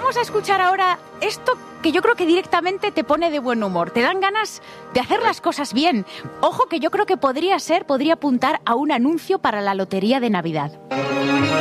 vamos a escuchar ahora esto que yo creo que directamente te pone de buen humor. Te dan ganas de hacer las cosas bien. Ojo que yo creo que podría apuntar a un anuncio para la lotería de Navidad.